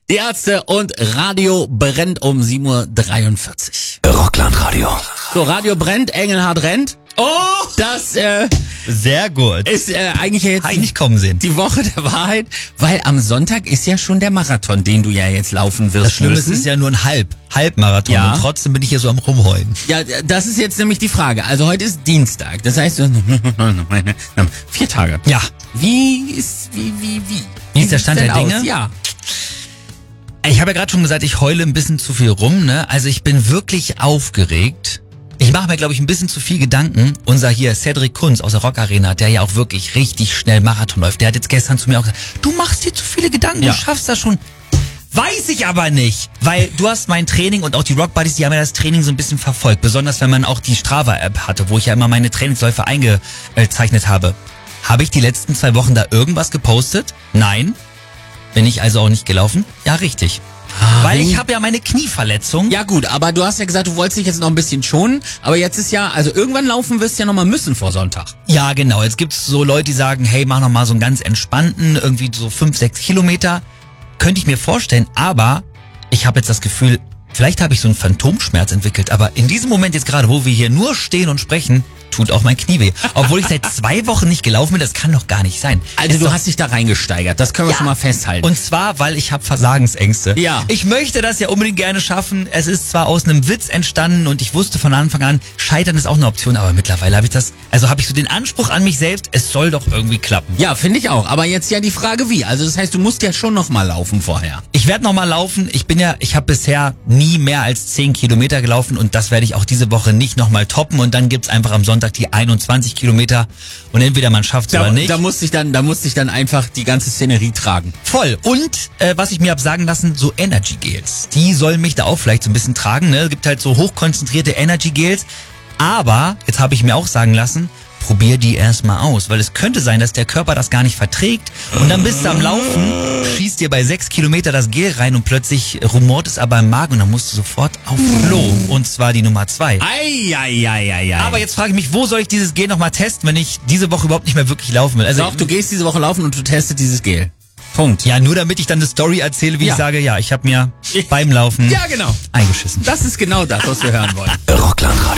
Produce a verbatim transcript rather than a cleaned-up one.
Die Ärzte und Radio brennt um sieben Uhr dreiundvierzig. Rockland-Radio. So, Radio brennt, Engelhard rennt. Oh! Das äh, Sehr gut. ist äh, eigentlich jetzt Habe ich nicht kommen sehen. die Woche der Wahrheit, weil am Sonntag ist ja schon der Marathon, den du ja jetzt laufen wirst. Das Schlimme ist, müssen. es ist ja nur ein Halb, Halbmarathon Ja. und trotzdem bin ich hier so am Rumheulen. Ja, das ist jetzt nämlich die Frage. Also heute ist Dienstag, das heißt vier Tage. Ja. Wie ist, wie, wie, wie? Wie ist der sieht's Stand denn der Dinge? aus? Ja. Ich habe ja gerade schon gesagt, ich heule ein bisschen zu viel rum, ne? Also ich bin wirklich aufgeregt. Ich mache mir, glaube ich, ein bisschen zu viel Gedanken. Unser hier Cedric Kunz aus der Rock Arena, der ja auch wirklich richtig schnell Marathon läuft, der hat jetzt gestern zu mir auch gesagt, du machst dir zu viele Gedanken, Ja. du schaffst das schon. Weiß ich aber nicht, weil du hast mein Training und auch die Rock Buddies, die haben ja das Training so ein bisschen verfolgt. Besonders wenn man auch die Strava-App hatte, wo ich ja immer meine Trainingsläufe eingezeichnet habe. Habe ich die letzten zwei Wochen da irgendwas gepostet? Nein. Bin ich also auch nicht gelaufen? Ja, richtig. Weil ich habe ja meine Knieverletzung. Ja gut, aber du hast ja gesagt, du wolltest dich jetzt noch ein bisschen schonen, aber jetzt ist ja, also irgendwann laufen wirst du ja noch mal müssen vor Sonntag. Ja, genau. Jetzt gibt's so Leute, die sagen, hey, mach noch mal so einen ganz entspannten, irgendwie so fünf, sechs Kilometer. Könnte ich mir vorstellen, aber ich habe jetzt das Gefühl, vielleicht habe ich so einen Phantomschmerz entwickelt, aber in diesem Moment jetzt gerade, wo wir hier nur stehen und sprechen, tut auch mein Knie weh. Obwohl ich seit zwei Wochen nicht gelaufen bin, das kann doch gar nicht sein. Also Ist du doch- hast dich da reingesteigert, das können wir Ja. schon mal festhalten. Und zwar, weil ich habe Versagensängste. Ja. Ich möchte das ja unbedingt gerne schaffen. Es ist zwar aus einem Witz entstanden und ich wusste von Anfang an, Scheitern ist auch eine Option, aber mittlerweile habe ich das, also habe ich so den Anspruch an mich selbst, es soll doch irgendwie klappen. ja, finde ich auch, aber jetzt ja die Frage wie, also das heißt, du musst ja schon noch mal laufen vorher. Ich werde noch mal laufen. Ich bin ja, ich habe bisher nie mehr als zehn Kilometer gelaufen und das werde ich auch diese Woche nicht noch mal toppen und dann gibt's einfach am Sonntag die einundzwanzig Kilometer und entweder man schafft's Da, oder nicht. da musste ich dann, da musste ich dann einfach die ganze Szenerie tragen. Voll. Und äh, was ich mir hab sagen lassen, so Energy Gels. Die sollen mich da auch vielleicht so ein bisschen tragen. Ne? Es gibt halt so hochkonzentrierte Energy Gels. Aber, jetzt habe ich mir auch sagen lassen, probier die erstmal aus. Weil es könnte sein, dass der Körper das gar nicht verträgt. Und dann bist du am Laufen, schießt dir bei sechs Kilometer das Gel rein und plötzlich rumort es aber im Magen und dann musst du sofort auf Klo. Und zwar die Nummer zwei. Eieieiei. Aber jetzt frage ich mich, wo soll ich dieses Gel nochmal testen, wenn ich diese Woche überhaupt nicht mehr wirklich laufen will? Also Doch, du gehst diese Woche laufen und du testest dieses Gel. Punkt. ja, nur damit ich dann eine Story erzähle, wie Ja. ich sage, ja, ich habe mir beim Laufen Ja, genau. eingeschissen. Das ist genau das, was wir hören wollen. Rockland Radio.